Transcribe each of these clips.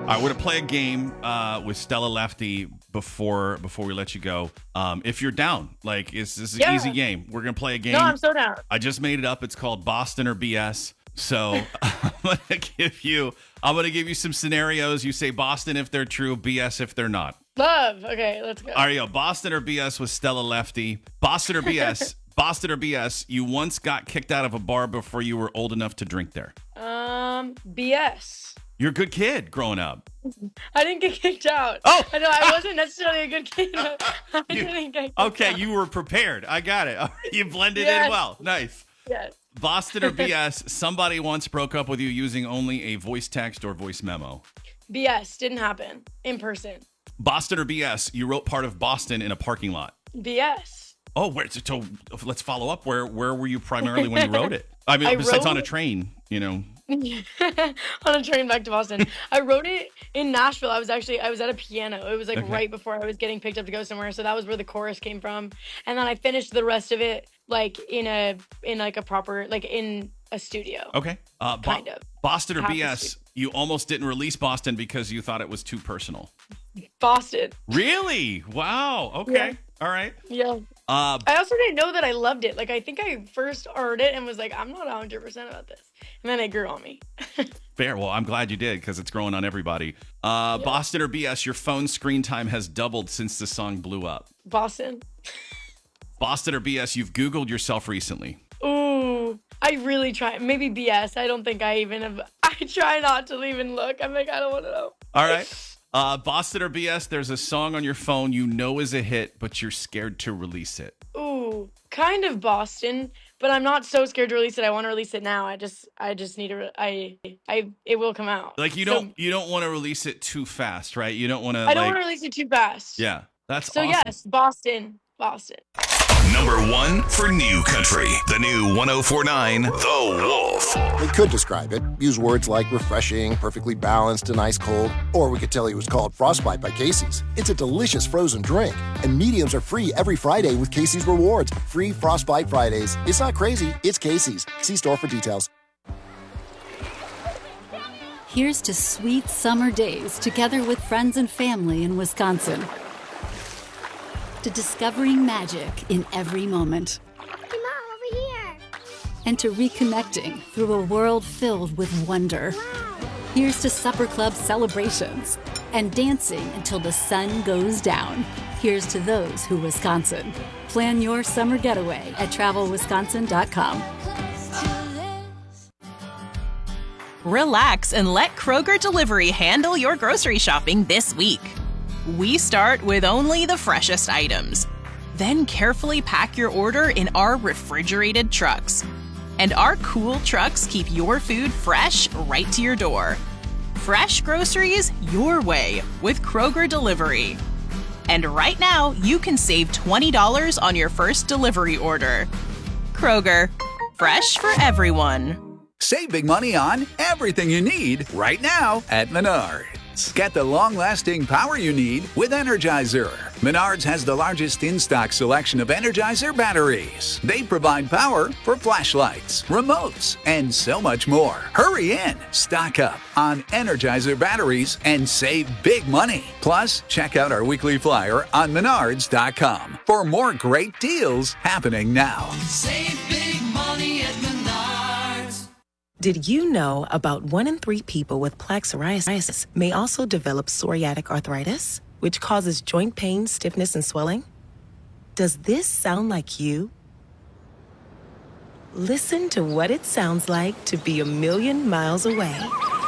All right, we're going to play a game with Stella Lefty before we let you go. If you're down, like, this is an easy game. We're going to play a game. No, I'm so down. I just made it up. It's called Boston or BS. So I'm going to give you some scenarios. You say Boston if they're true, BS if they're not. Love. Okay, let's go. All right, yo, Boston or BS with Stella Lefty. Boston or BS. Boston or BS. You once got kicked out of a bar before you were old enough to drink there. BS. You're a good kid growing up. I didn't get kicked out. Oh! I know I wasn't necessarily a good kid. But I didn't get kicked out. You were prepared. I got it. You blended in well. Nice. Yes. Boston or BS, somebody once broke up with you using only a voice text or voice memo. BS. Didn't happen. In person. Boston or BS, you wrote part of Boston in a parking lot. BS. Oh, so let's follow up. Where were you primarily when you wrote it? I mean, besides on a train, on a train back to Boston. I wrote it in Nashville. I was at a piano. It was like right before I was getting picked up to go somewhere. So that was where the chorus came from. And then I finished the rest of it like in a studio. Okay. Kind of. Boston or BS, you almost didn't release Boston because you thought it was too personal. Boston. Really? Wow. Okay. Yeah. All right. Yeah. I also didn't know that I loved it. Like, I think I first heard it and was like, I'm not 100% about this. And then it grew on me. Fair. Well, I'm glad you did because it's growing on everybody. Boston or BS, your phone screen time has doubled since the song blew up. Boston. Boston or BS, you've Googled yourself recently. Ooh, I really try. Maybe BS. I don't think I even have. I try not to even look. I'm like, I don't want to know. All right. Boston or BS, there's a song on your phone you know is a hit, but you're scared to release it. Ooh, kind of Boston, but I'm not so scared to release it. I want to release it now. I just need to. It will come out. Like you don't want to release it too fast, right? You don't want to. I don't want to release it too fast. Yeah, that's so awesome. Yes, Boston. Number 1 for New Country. The new 104.9 The Wolf. We could describe it. Use words like refreshing, perfectly balanced, and ice cold. Or we could tell you it was called Frostbite by Casey's. It's a delicious frozen drink. And mediums are free every Friday with Casey's Rewards. Free Frostbite Fridays. It's not crazy. It's Casey's. See store for details. Here's to sweet summer days together with friends and family in Wisconsin. To discovering magic in every moment. Hey, Mom, over here. And to reconnecting through a world filled with wonder. Wow. Here's to supper club celebrations and dancing until the sun goes down. Here's to those who Wisconsin. Plan your summer getaway at travelwisconsin.com. Relax and let Kroger Delivery handle your grocery shopping this week. We start with only the freshest items, then carefully pack your order in our refrigerated trucks. And our cool trucks keep your food fresh right to your door. Fresh groceries your way with Kroger Delivery. And right now, you can save $20 on your first delivery order. Kroger, fresh for everyone. Save big money on everything you need right now at Menards. Get the long-lasting power you need with Energizer. Menards has the largest in-stock selection of Energizer batteries. They provide power for flashlights, remotes, and so much more. Hurry in, stock up on Energizer batteries and save big money. Plus, check out our weekly flyer on Menards.com for more great deals happening now. Save big money at Menards. Did you know about 1 in 3 people with plaque psoriasis may also develop psoriatic arthritis, which causes joint pain, stiffness, and swelling? Does this sound like you? Listen to what it sounds like to be a million miles away.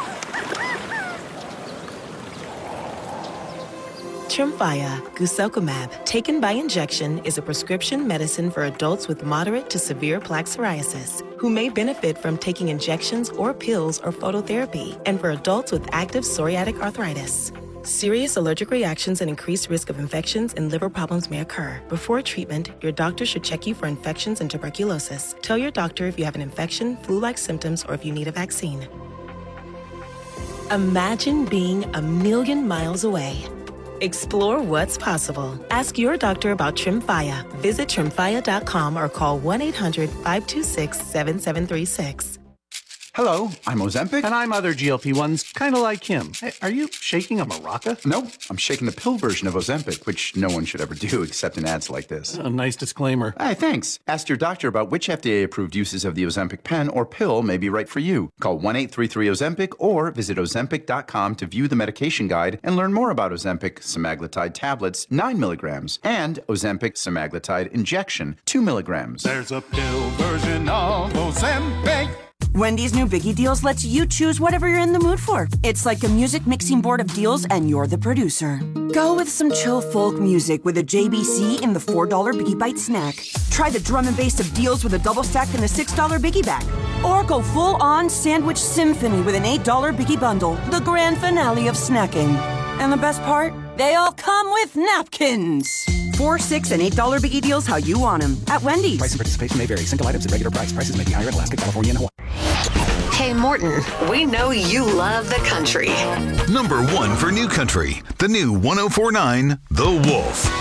Tremfya guselkumab, taken by injection, is a prescription medicine for adults with moderate to severe plaque psoriasis who may benefit from taking injections or pills or phototherapy, and for adults with active psoriatic arthritis. Serious allergic reactions and increased risk of infections and liver problems may occur. Before treatment, your doctor should check you for infections and tuberculosis. Tell your doctor if you have an infection, flu-like symptoms, or if you need a vaccine. Imagine being a million miles away. Explore what's possible. Ask your doctor about Tremfya. Visit Tremfya.com or call 1-800-526-7736. Hello, I'm Ozempic. And I'm other GLP-1s, kind of like him. Hey, are you shaking a maraca? No, I'm shaking the pill version of Ozempic, which no one should ever do except in ads like this. A nice disclaimer. Hey, thanks. Ask your doctor about which FDA-approved uses of the Ozempic pen or pill may be right for you. Call 1-833-OZEMPIC or visit Ozempic.com to view the medication guide and learn more about Ozempic semaglutide tablets, 9 milligrams, and Ozempic semaglutide injection, 2 milligrams. There's a pill version of Ozempic. Wendy's new Biggie Deals lets you choose whatever you're in the mood for. It's like a music mixing board of deals, and you're the producer. Go with some chill folk music with a JBC in the $4 Biggie Bite snack. Try the drum and bass of deals with a double stack in the $6 Biggie bag. Or go full-on sandwich symphony with an $8 Biggie bundle, the grand finale of snacking. And the best part? They all come with napkins. $4, $6, and $8 Biggie Deals how you want them at Wendy's. Price and participation may vary. Single items at regular price. Prices may be higher in Alaska, California, and Hawaii. Hey, Morton, we know you love the country. Number 1 for New Country, the new 104.9 The Wolf.